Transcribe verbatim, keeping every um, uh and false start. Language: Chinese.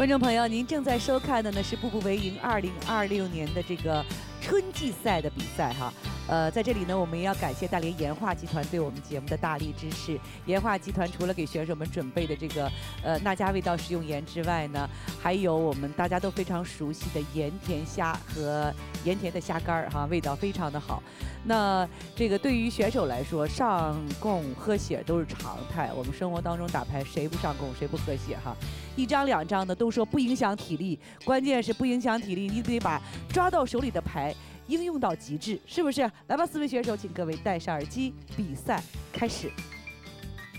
观众朋友，您正在收看的呢是步步为营二零二六年的这个春季赛的比赛哈。呃，在这里呢，我们也要感谢大连岩化集团对我们节目的大力支持。岩化集团除了给选手们准备的这个呃那家味道食用盐之外呢，还有我们大家都非常熟悉的盐田虾和盐田的虾干儿哈，味道非常的好。那这个对于选手来说，上供喝血都是常态。我们生活当中打牌，谁不上供，谁不喝血哈？一张两张的都说不影响体力，关键是不影响体力，你得把抓到手里的牌应用到极致，是不是？来吧，四位选手，请各位戴上耳机，比赛开始。